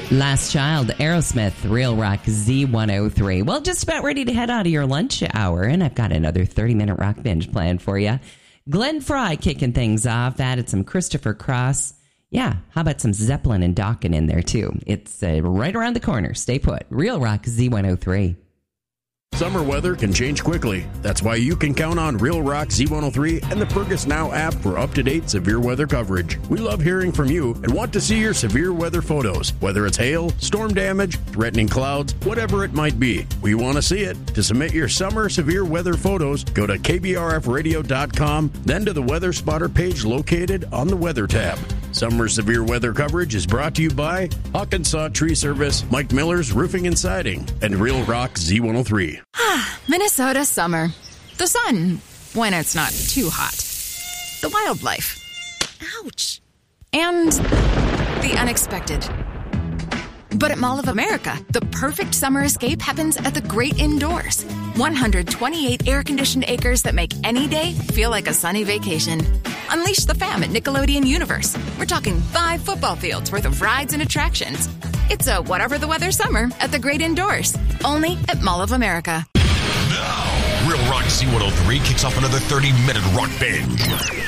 Last Child, Aerosmith, Real Rock Z103. Well, just about ready to head out of your lunch hour, and I've got another 30-minute rock binge planned for you. Glenn Frey kicking things off. Added some Christopher Cross. Yeah, how about some Zeppelin and Dokken in there, too? It's right around the corner. Stay put. Real Rock Z103. Summer weather can change quickly. That's why you can count on Real Rock Z103 and the Fergus Now app for up-to-date severe weather coverage. We love hearing from you and want to see your severe weather photos, whether it's hail, storm damage, threatening clouds, whatever it might be. We want to see it. To submit your summer severe weather photos, go to kbrfradio.com, then to the Weather Spotter page located on the Weather tab. Summer severe weather coverage is brought to you by Hawkinsaw Tree Service, Mike Miller's Roofing and Siding, and Real Rock Z103. Minnesota summer. The sun, when it's not too hot. The wildlife. Ouch. And the unexpected. But at Mall of America, the perfect summer escape happens at the great indoors. 128 air-conditioned acres that make any day feel like a sunny vacation. Unleash the fam at Nickelodeon Universe. We're talking 5 football fields worth of rides and attractions. It's a whatever the weather summer at the great indoors. Only at Mall of America. Now, Real Rock Z103 kicks off another 30-minute rock binge.